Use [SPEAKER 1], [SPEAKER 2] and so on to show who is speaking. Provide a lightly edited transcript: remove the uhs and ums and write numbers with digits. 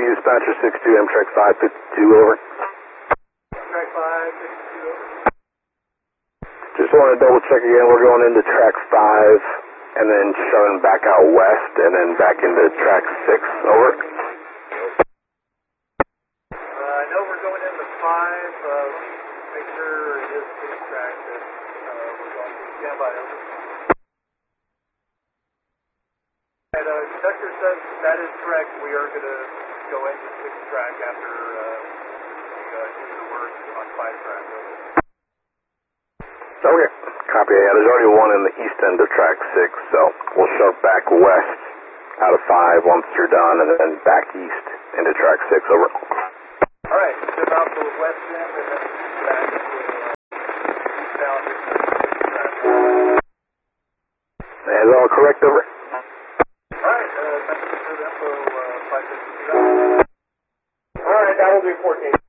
[SPEAKER 1] Copy, dispatcher 62, Amtrak 552, over.
[SPEAKER 2] Track 552, over.
[SPEAKER 1] Just want to double check again, we're going into track 5, and then showing back out west, and then back into track 6, over.
[SPEAKER 2] I know we're going into 5, make sure it is 6 track that we're going to stand by, over. And conductor says that is correct, we are going to go into 6 track after we do the work on 5 track, over.
[SPEAKER 1] Okay, copy. Yeah, there's already one in the east end of track 6, so we'll shove back west out of 5 once you're done, and then back east into track 6, over.
[SPEAKER 2] Alright, ship out the west end and then back to south into 6 track.
[SPEAKER 1] That is all correct, over.
[SPEAKER 2] Alright, thank you for the info, 552. Alright, that will be 14.